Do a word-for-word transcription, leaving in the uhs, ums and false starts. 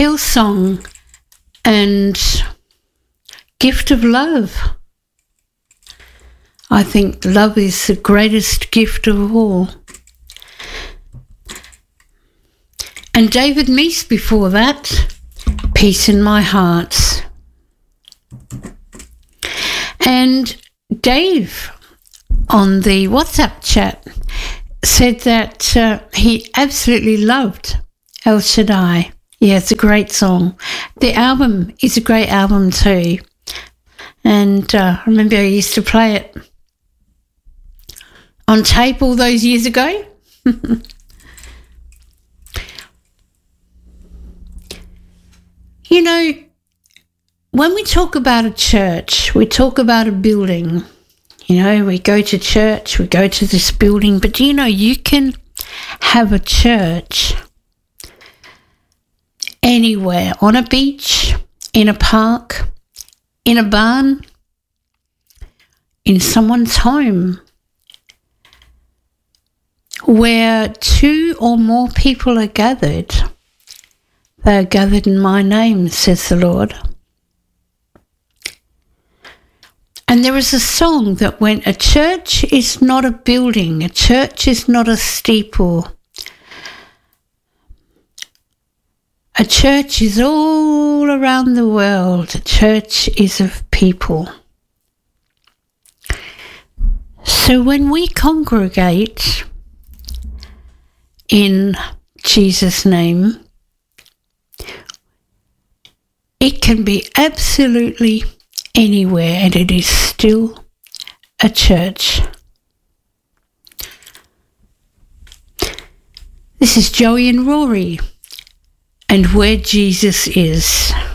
Hillsong and Gift of Love. I think love is the greatest gift of all. And David Meese before that, Peace in My Heart. And Dave on the WhatsApp chat said that uh, he absolutely loved El Shaddai. Yeah, it's a great song. The album is a great album too. And uh, I remember I used to play it on tape all those years ago. You know, when we talk about a church, we talk about a building. You know, we go to church, we go to this building, but do you know you can have a church anywhere, on a beach, in a park, in a barn, in someone's home, where two or more people are gathered. They are gathered in my name, says the Lord. And there is a song that went, a church is not a building, a church is not a steeple. A church is all around the world. A church is of people. So when we congregate in Jesus' name, it can be absolutely anywhere and it is still a church. This is Joey and Rory and Where Jesus Is.